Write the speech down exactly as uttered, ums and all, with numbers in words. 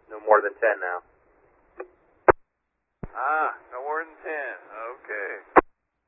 No more than ten now. Ah, no more than ten.